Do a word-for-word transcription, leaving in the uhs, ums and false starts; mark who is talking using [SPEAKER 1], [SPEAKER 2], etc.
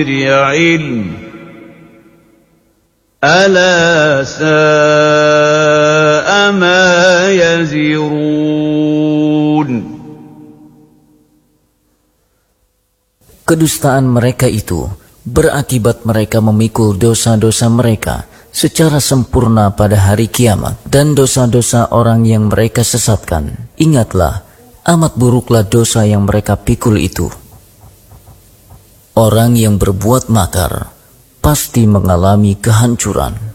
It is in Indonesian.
[SPEAKER 1] علم ألا ساء ما يزرون.
[SPEAKER 2] Kedustaan mereka itu berakibat mereka memikul dosa-dosa mereka secara sempurna pada hari kiamat dan dosa-dosa orang yang mereka sesatkan. Ingatlah, amat buruklah dosa yang mereka pikul itu. Orang yang berbuat makar pasti mengalami kehancuran.